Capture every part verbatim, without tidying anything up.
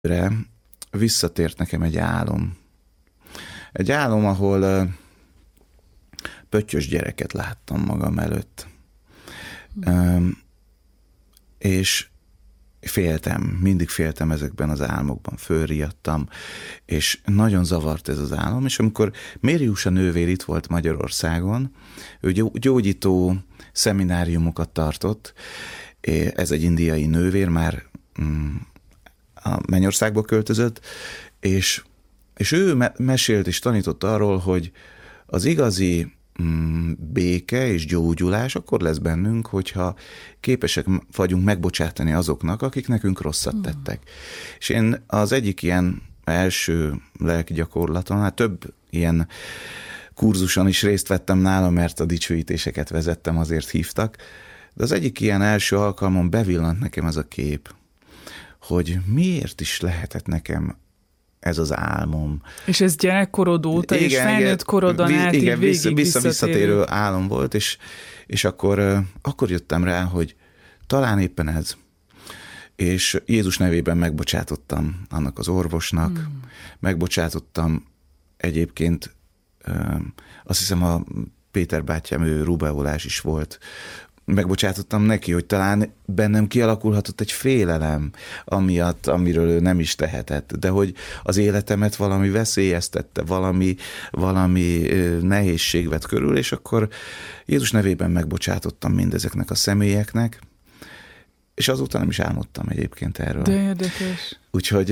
visszatért nekem egy álom. Egy álom, ahol pöttyös gyereket láttam magam előtt. Mm. És féltem, mindig féltem ezekben az álmokban, fölriadtam, és nagyon zavart ez az álom, és amikor Mériusa nővér itt volt Magyarországon, ő gyógyító szemináriumokat tartott, ez egy indiai nővér, már a Mennyországba költözött, és, és ő me- mesélt és tanított arról, hogy az igazi mm, béke és gyógyulás akkor lesz bennünk, hogyha képesek vagyunk megbocsátani azoknak, akik nekünk rosszat tettek. Mm. És én az egyik ilyen első lelki gyakorlaton, hát több ilyen kurzuson is részt vettem nála, mert a dicsőítéseket vezettem, azért hívtak, de az egyik ilyen első alkalmon bevillant nekem ez a kép, hogy miért is lehetett nekem ez az álmom. És ez gyerekkorod óta, igen, és felnőtt korodon át igen, így vissza, végig visszatérő álom volt, és, és akkor, akkor jöttem rá, hogy talán éppen ez. És Jézus nevében megbocsátottam annak az orvosnak, hmm. megbocsátottam egyébként, azt hiszem a Péter bátyám, ő rubeolás is volt, megbocsátottam neki, hogy talán bennem kialakulhatott egy félelem amiatt, amiről ő nem is tehetett, de hogy az életemet valami veszélyeztette, valami, valami nehézség vett körül, és akkor Jézus nevében megbocsátottam mindezeknek a személyeknek, és azóta nem is álmodtam egyébként erről. De érdekes. Úgyhogy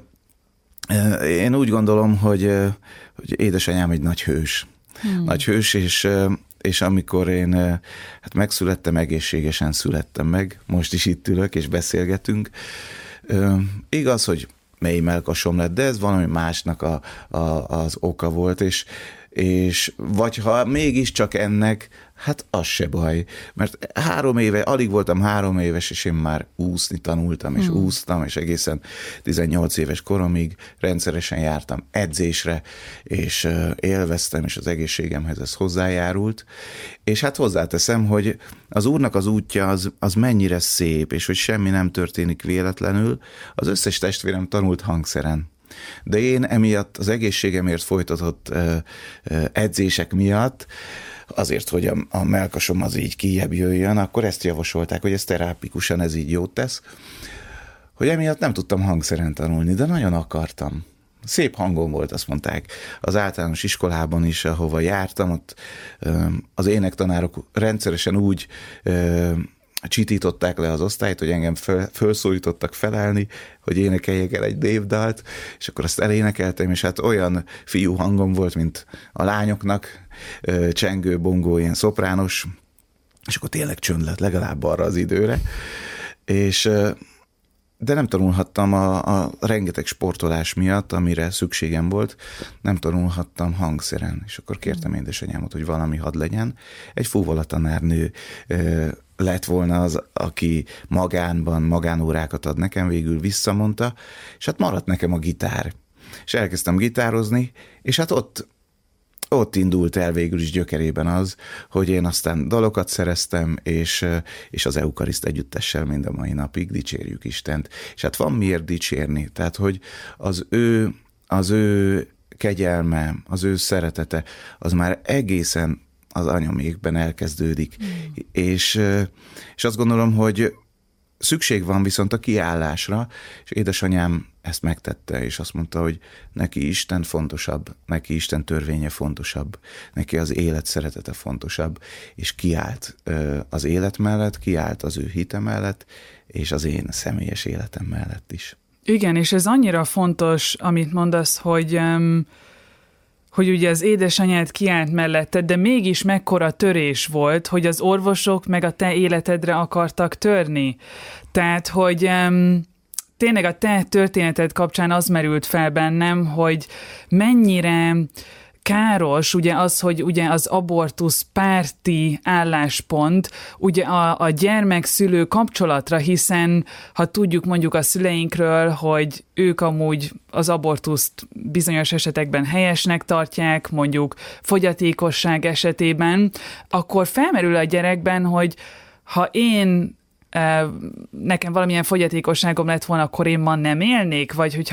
én úgy gondolom, hogy, hogy édesanyám egy nagy hős. Hmm. Nagy hős, és és amikor én hát megszülettem, egészségesen születtem meg, most is itt ülök, és beszélgetünk. Igaz, hogy mély mellkasom lett, de ez valami másnak a, a, az oka volt, és, és vagy ha mégiscsak ennek, hát az se baj, mert három éve, alig voltam három éves, és én már úszni tanultam, és hmm. úsztam, és egészen tizennyolc éves koromig rendszeresen jártam edzésre, és élveztem, és az egészségemhez ez hozzájárult, és hát hozzáteszem, hogy az Úrnak az útja az, az mennyire szép, és hogy semmi nem történik véletlenül. Az összes testvérem tanult hangszeren, de én emiatt az egészségemért folytatott uh, uh, edzések miatt, azért, hogy a, a mellkasom az így kijebb jöjjön, akkor ezt javasolták, hogy ez terápikusan ez így jót tesz, hogy emiatt nem tudtam hangszeren tanulni, de nagyon akartam. Szép hangom volt, azt mondták. Az általános iskolában is, ahova jártam, ott uh, az énektanárok rendszeresen úgy uh, csitították le az osztályt, hogy engem föl, fölszólítottak felállni, hogy énekeljek el egy névdalt, és akkor azt elénekeltem, és hát olyan fiú hangom volt, mint a lányoknak, csengő, bongó, ilyen szoprános, és akkor tényleg csönd lett legalább arra az időre, és de nem tanulhattam a, a rengeteg sportolás miatt, amire szükségem volt, nem tanulhattam hangszeren, és akkor kértem édesanyámot, hogy valami hadd legyen. Egy fúvolatanárnő lett volna az, aki magánban magánórákat ad nekem, végül visszamondta, és hát maradt nekem a gitár. És elkezdtem gitározni, és hát ott, ott indult el végül is gyökerében az, hogy én aztán dalokat szereztem, és, és az Eukariszt együttessel mind a mai napig dicsérjük Istent. És hát van miért dicsérni, tehát hogy az ő, az ő kegyelme, az ő szeretete, az már egészen az anyamékben elkezdődik. Mm. És, és azt gondolom, hogy szükség van viszont a kiállásra, és édesanyám ezt megtette, és azt mondta, hogy neki Isten fontosabb, neki Isten törvénye fontosabb, neki az élet szeretete fontosabb, és kiállt az élet mellett, kiállt az ő hite mellett, és az én személyes életem mellett is. Igen, és ez annyira fontos, amit mondasz, hogy... Um... hogy ugye az édesanyád kiállt melletted, de mégis mekkora törés volt, hogy az orvosok meg a te életedre akartak törni. Tehát, hogy um, tényleg a te történeted kapcsán az merült fel bennem, hogy mennyire káros ugye az, hogy ugye az abortusz párti álláspont ugye a, a gyermek-szülő kapcsolatra, hiszen ha tudjuk mondjuk a szüleinkről, hogy ők amúgy az abortuszt bizonyos esetekben helyesnek tartják, mondjuk fogyatékosság esetében, akkor felmerül a gyerekben, hogy ha én nekem valamilyen fogyatékosságom lett volna, akkor én ma nem élnék? Vagy hogyha